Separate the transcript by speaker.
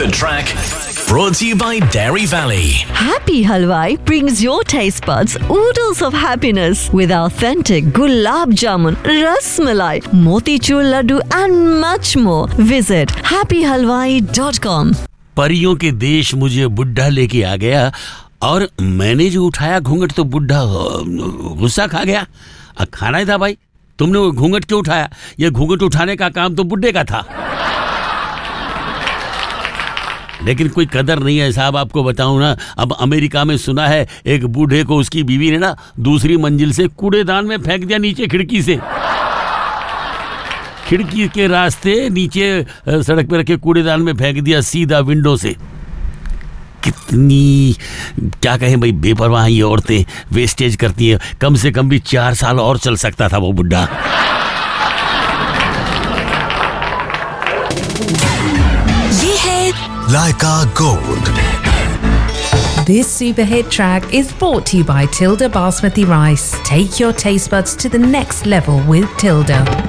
Speaker 1: The track brought to you by Dairy Valley.
Speaker 2: Happy Halwai brings your taste buds oodles of happiness with authentic gulab jamun, ras malai, motichur laddu and much more. Visit happyhalwai.com.
Speaker 3: परियों के देश मुझे बुढ़ा लेके आ गया और मैंने जो उठाया घूंघट तो बुढ़ा गुस्सा खा गया। खाना ही था भाई, तुमने वो घूंघट क्यों उठाया? ये घूंघट उठाने का काम तो बुढ़े का था। लेकिन कोई कदर नहीं है साहब, आपको बताऊं ना, अब अमेरिका में सुना है एक बूढ़े को उसकी बीवी ने ना दूसरी मंजिल से कूड़ेदान में फेंक दिया, नीचे खिड़की से। खिड़की के रास्ते नीचे सड़क पे रखे कूड़ेदान में फेंक दिया, सीधा विंडो से। कितनी क्या कहें भाई, बेपरवाह ये औरतें वेस्टेज करती हैं। कम से कम भी 4 साल और चल सकता था वो बुड्ढा।
Speaker 2: ये है
Speaker 1: Laika Gold.
Speaker 4: This super hit track is brought to you by Tilda Basmati Rice. Take your taste buds to the next level with Tilda.